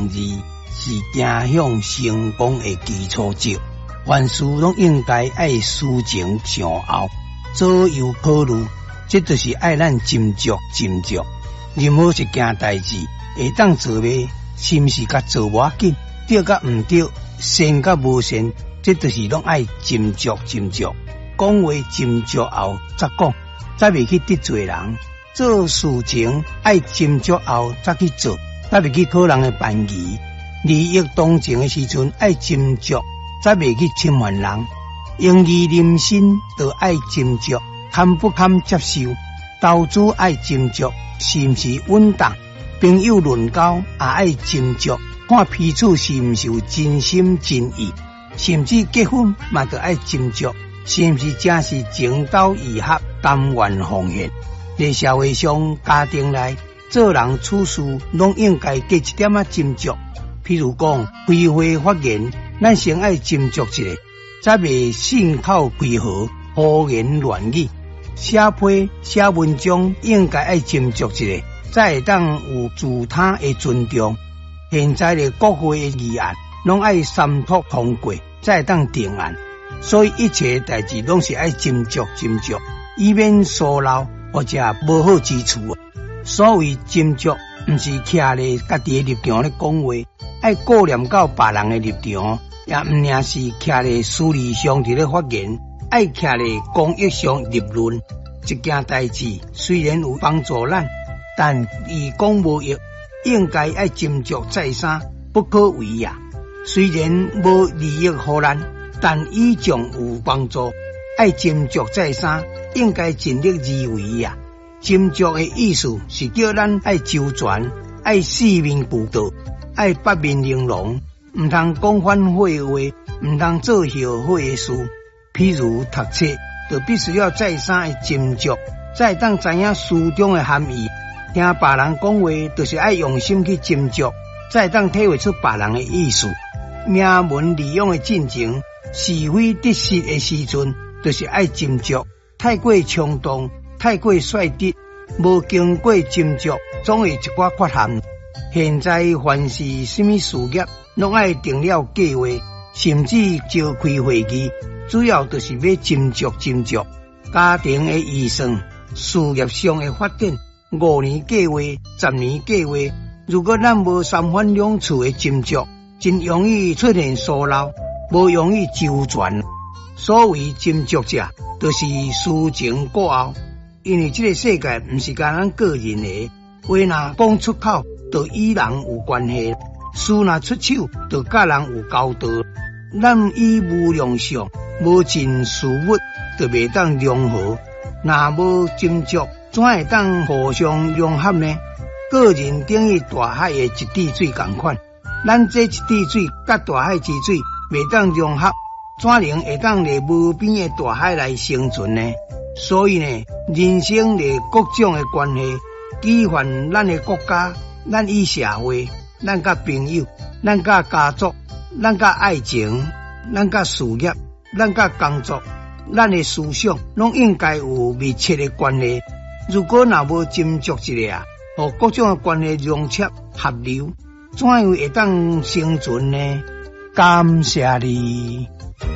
字是走向成功的基础石，凡事拢应该爱思前想后，左右考虑，这就是爱咱斟酌。任何一件代志会当做袂，是毋是甲做无要紧，对甲毋对，善甲无善，这就是拢爱斟酌。讲话斟酌后再讲，才袂去得罪人。做事情爱斟酌后再去做，才袂去讨人的便宜。利益同情的时阵爱斟酌，才袂去侵犯人。用义临心就爱斟酌，堪不堪接受。投资爱斟酌，是毋是稳当？朋友论交也爱斟酌，看彼此是毋是有真心真意。甚至结婚嘛，就爱斟酌，是毋是真是情投意合、甘愿奉献？在社会上、家庭内，做人处事拢应该加一点仔斟酌。譬如讲，开会发言，咱先爱斟酌一下，才袂信口开河、胡言乱语。写批写文章应该爱斟酌一下，才会当有自他的尊重。现在的国会的议案，拢爱三读通过，才会当定案。所以一切代志拢是爱斟酌，以免疏漏或者无好之处。所谓斟酌，毋是徛咧家己的立场咧讲话，爱顾念到别人的立场，也毋领是徛咧私利上伫咧发言，爱徛咧公益上立论。一件代志虽然有帮助咱，但伊讲无益，应该爱斟酌再三，不可为也。虽然无利益互咱，但伊将有帮助，爱斟酌再三，应该尽力而为也。斟酌的意思是叫咱爱周全，爱四面步道，爱八面玲珑，毋通讲反话的话，毋通做后悔的事。譬如读册，就必须要再三的斟酌，才会当知影书中的含义。听别人讲话，就是爱用心去斟酌，才会当体会出别人的意思。名闻利用的进程，是非得失的时阵，就是爱斟酌。太过冲动，太过率直，无经过斟酌，总会一寡缺陷。现在凡是什么事业，拢爱定了计划，甚至召开会议，主要就是要斟酌。家庭的预算，事业上的发展，5年计划、10年计划，如果咱无三番两次的斟酌，真容易出现疏漏，无容易周全。所谓斟酌者，就是思前顾后，因为这个世界不是甲咱个人的，话若讲出口，就与人有关系；事若出手，就甲人有交道。咱以无良相，无尽事物，就袂当融合。若无斟酌，怎会当互相融合呢？个人等于大海的一滴水同款，咱这一滴水甲大海之水袂当融合。怎能会当在无边的大海来生存呢？所以呢，人生的各种的关系，举凡咱的国家、咱与社会、咱甲朋友、咱甲家族、咱甲爱情、咱甲事业、咱甲工作、咱的思想，拢应该有密切的关系。如果若无斟酌一下，互各种的关系融洽合流，怎样会当生存呢？感谢你。